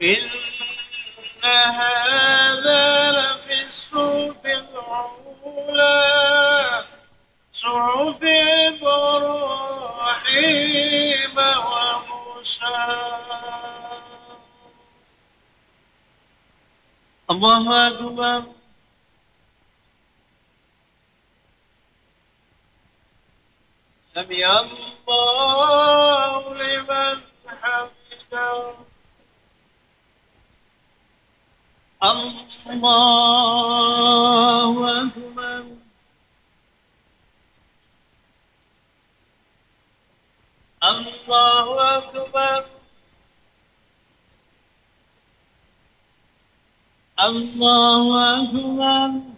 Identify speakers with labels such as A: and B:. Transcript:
A: إن هذا لفي الصحف الأولى صحف إبراهيم وموسى. الله أكبر. سمع الله لمن حمده. الله أكبر. الله أكبر. الله أكبر.